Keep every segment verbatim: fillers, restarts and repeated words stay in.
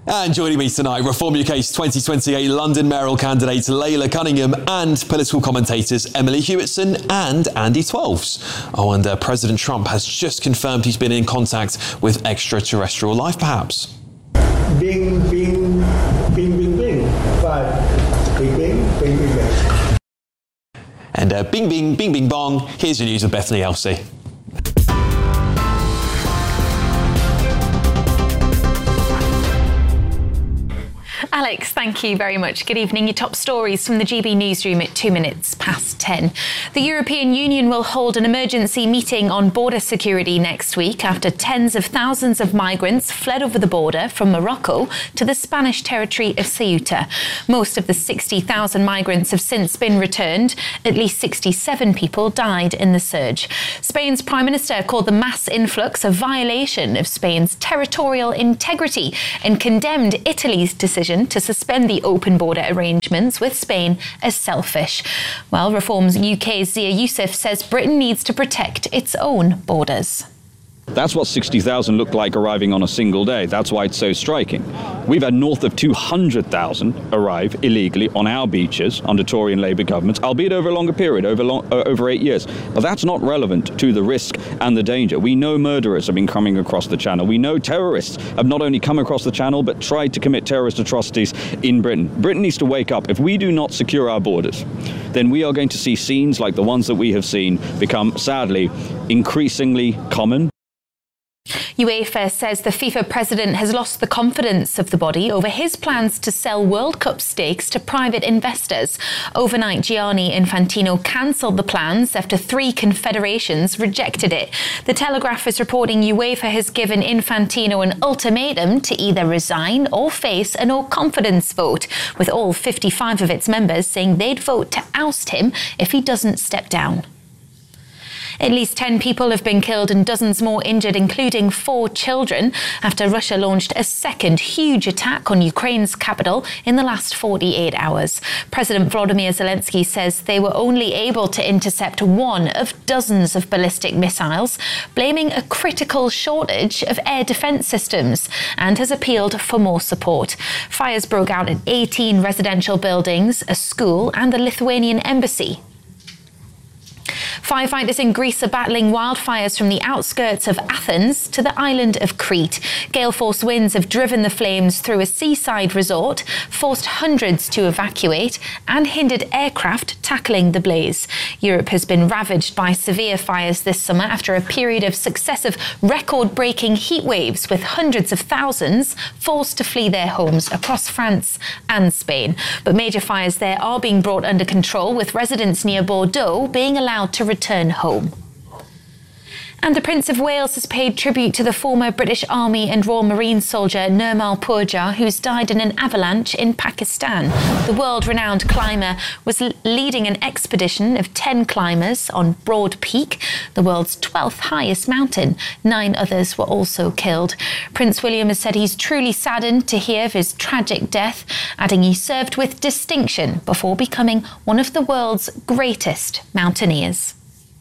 And joining me tonight, Reform U K's twenty twenty-eight London mayoral candidate Laila Cunningham and political commentators Emily Hewitson and Andy Twelves. Oh, and uh, President Trump has just confirmed he's been in contact with extraterrestrial life, perhaps. Bing, bing, bing, bing, bing. Five. Bing, bing, bing, bing, bing. And uh, bing, bing, bing, bing, bong. Here's your news with Bethany Elsey. Alex, thank you very much. Good evening. Your top stories from the G B newsroom at two minutes past ten. The European Union will hold an emergency meeting on border security next week after tens of thousands of migrants fled over the border from Morocco to the Spanish territory of Ceuta. Most of the sixty thousand migrants have since been returned. At least sixty-seven people died in the surge. Spain's Prime Minister called the mass influx a violation of Spain's territorial integrity and condemned Italy's decision to suspend the open border arrangements with Spain as selfish. Well, Reform's U K's Zia Youssef says Britain needs to protect its own borders. That's what sixty thousand looked like arriving on a single day. That's why it's so striking. We've had north of two hundred thousand arrive illegally on our beaches under Tory and Labour governments, albeit over a longer period, over long, uh, over eight years. But that's not relevant to the risk and the danger. We know murderers have been coming across the channel. We know terrorists have not only come across the channel, but tried to commit terrorist atrocities in Britain. Britain needs to wake up. If we do not secure our borders, then we are going to see scenes like the ones that we have seen become, sadly, increasingly common. UEFA says the FIFA president has lost the confidence of the body over his plans to sell World Cup stakes to private investors. Overnight, Gianni Infantino cancelled the plans after three confederations rejected it. The Telegraph is reporting UEFA has given Infantino an ultimatum to either resign or face a no-confidence vote, with all fifty-five of its members saying they'd vote to oust him if he doesn't step down. At least ten people have been killed and dozens more injured, including four children, after Russia launched a second huge attack on Ukraine's capital in the last forty-eight hours. President Volodymyr Zelensky says they were only able to intercept one of dozens of ballistic missiles, blaming a critical shortage of air defence systems, and has appealed for more support. Fires broke out at eighteen residential buildings, a school, and the Lithuanian embassy. Firefighters in Greece are battling wildfires from the outskirts of Athens to the island of Crete. Gale force winds have driven the flames through a seaside resort, forced hundreds to evacuate, and hindered aircraft tackling the blaze. Europe has been ravaged by severe fires this summer after a period of successive record-breaking heat waves, with hundreds of thousands forced to flee their homes across France and Spain. But major fires there are being brought under control, with residents near Bordeaux being allowed to return home. And the Prince of Wales has paid tribute to the former British Army and Royal Marine soldier Nirmal Purja, who's died in an avalanche in Pakistan. The world-renowned climber was leading an expedition of ten climbers on Broad Peak, the world's twelfth highest mountain. Nine others were also killed. Prince William has said he's truly saddened to hear of his tragic death, adding he served with distinction before becoming one of the world's greatest mountaineers.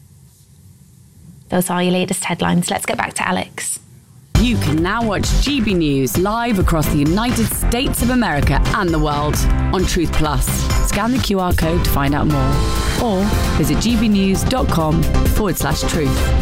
Those are your latest headlines. Let's get back to Alex. You can now watch G B News live across the United States of America and the world on Truth Plus. Scan the Q R code to find out more, or visit gbnews.com forward slash truth.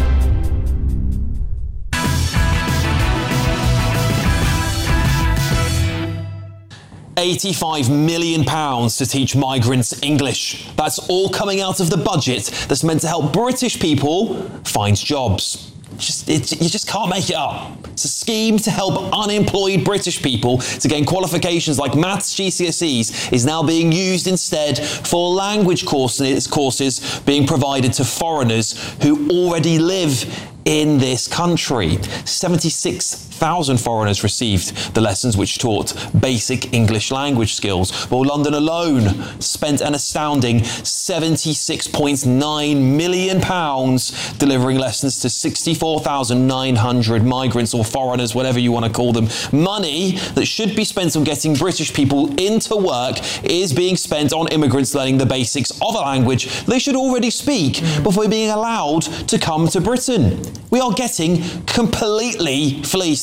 eighty-five million pounds to teach migrants English. That's all coming out of the budget that's meant to help British people find jobs. Just, it, you just can't make it up. It's a scheme to help unemployed British people to gain qualifications like maths G C S Es is now being used instead for language courses, courses being provided to foreigners who already live in this country. seventy-six thousand foreigners received the lessons which taught basic English language skills, while London alone spent an astounding seventy-six point nine million pounds delivering lessons to sixty-four thousand nine hundred migrants or foreigners, whatever you want to call them. Money that should be spent on getting British people into work is being spent on immigrants learning the basics of a language they should already speak before being allowed to come to Britain. We are getting completely fleeced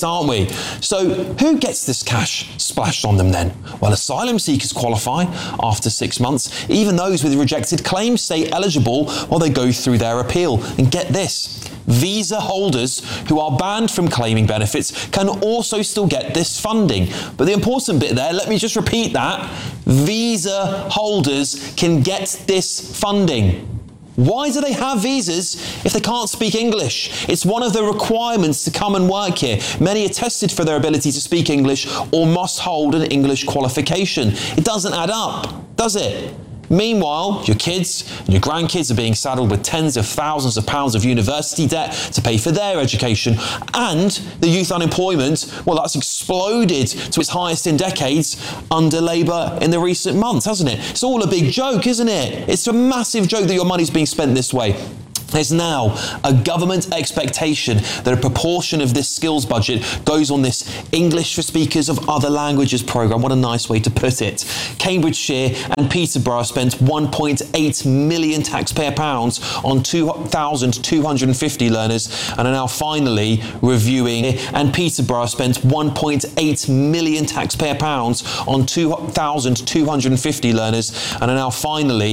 aren't we? So who gets this cash splashed on them then? Well, asylum seekers qualify after six months. Even those with rejected claims stay eligible while they go through their appeal. And get this, visa holders who are banned from claiming benefits can also still get this funding. But the important bit there, let me just repeat that, visa holders can get this funding. Why do they have visas if they can't speak English? It's one of the requirements to come and work here. Many are tested for their ability to speak English or must hold an English qualification. It doesn't add up, does it? Meanwhile, your kids and your grandkids are being saddled with tens of thousands of pounds of university debt to pay for their education. And the youth unemployment, well, that's exploded to its highest in decades under Labour in the recent months, hasn't it? It's all a big joke, isn't it? It's a massive joke that your money's being spent this way. There's now a government expectation that a proportion of this skills budget goes on this English for speakers of other languages programme. What a nice way to put it. Cambridgeshire and Peterborough spent one point eight million taxpayer pounds on two thousand two hundred fifty learners and are now finally reviewing. And Peterborough spent one point eight million taxpayer pounds on two thousand two hundred fifty learners and are now finally